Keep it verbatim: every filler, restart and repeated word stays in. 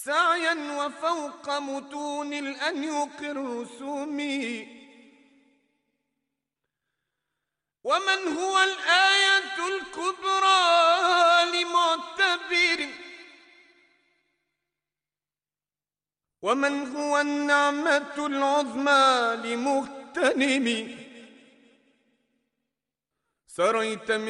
سعيا وفوق متون الأنيق الرسوم. ومن هو الآية الكبرى لمعتبر، ومن هو النعمة العظمى لمغتنم. سريت من